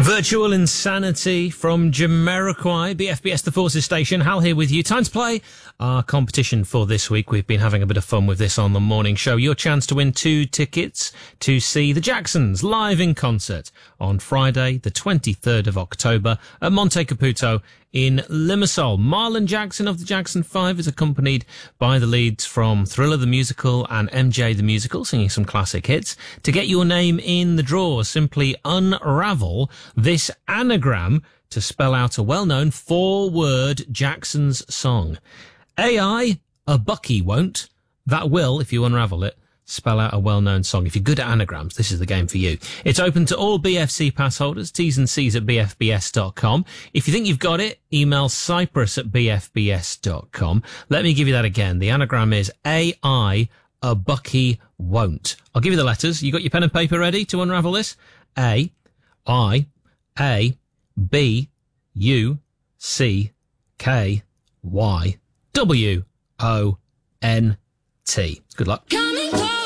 Virtual Insanity from Jamiroquai, BFBS The Forces Station. Hal here with you. Time to play our competition for this week. We've been having a bit of fun with this on the morning show. Your chance to win 2 tickets to see the Jacksons live in concert on Friday, the 23rd of October at Monte Caputo in Limassol. Marlon Jackson of the Jackson 5 is accompanied by the leads from Thriller the Musical and MJ the Musical, singing some classic hits. To get your name in the draw, simply unravel this anagram to spell out a well-known 4-word Jackson's song. AI, a bucky won't. That will, if you unravel it, spell out a well-known song. If you're good at anagrams, this is the game for you. It's open to all BFC pass holders, T's and C's at bfbs.com. If you think you've got it, email cyprus at bfbs.com. Let me give you that again. The anagram is AI, a bucky won't. I'll give you the letters. You got your pen and paper ready to unravel this? A, I, A, B, U, C, K, Y, W, O, N, T. Good luck. Coming close.